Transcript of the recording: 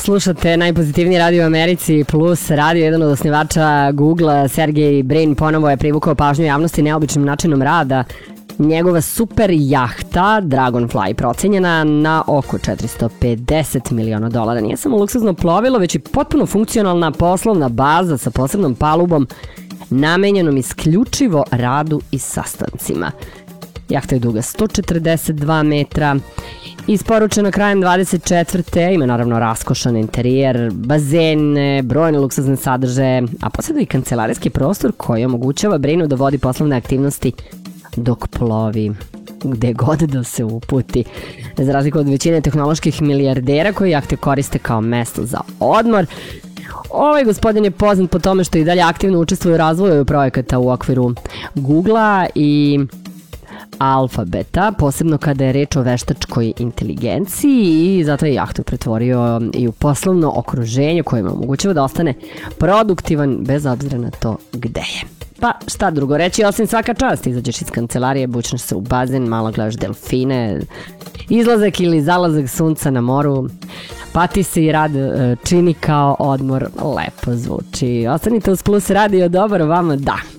Slušate najpozitivniji radio u Americi plus radio. Jedan od osnivača Google-a, Sergey Brin, ponovo je privukao pažnju javnosti neobičnim načinom rada. Njegova super jahta Dragonfly procenjena na oko $450 miliona. Nije samo luksuzno plovilo, već i potpuno funkcionalna poslovna baza sa posebnom palubom namenjenom isključivo radu i sastancima. Jahta je duga 142 metra, isporučena krajem 24. Ima naravno raskošan interijer, bazene, brojne luksuzne sadržaje, a posebno i kancelarijski prostor koji omogućava Brinu da vodi poslovne aktivnosti dok plovi gde god da se uputi. Za razliku od većine tehnoloških milijardera koji jahte koriste kao mesto za odmor, ovaj gospodin je poznat po tome što i dalje aktivno učestvuje u razvoju projekata u okviru Google-a i Alfabeta, posebno kada je reč o veštačkoj inteligenciji, i zato je jahtu pretvorio i u poslovno okruženje koje mu omogućava da ostane produktivan bez obzira na to gde je. Pa šta drugo reći, osim svaka čast, izađeš iz kancelarije, bučneš se u bazen, malo gledaš delfine, izlazak ili zalazak sunca na moru, pa ti se i rad čini kao odmor, lepo zvuči. Ostanite uz Plus radio, dobar vama dan.